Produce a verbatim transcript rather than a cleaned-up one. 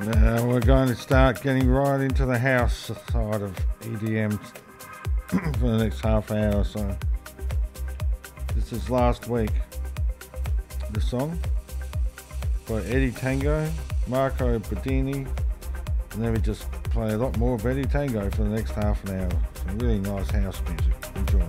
Now we're going to start getting right into the house side of E D M for the next half hour or so. This is Last Week, the song by Eddie Tango, Marco Bedini, and then we just play a lot more of Eddie Tango for the next half an hour. Some really nice house music. Enjoy.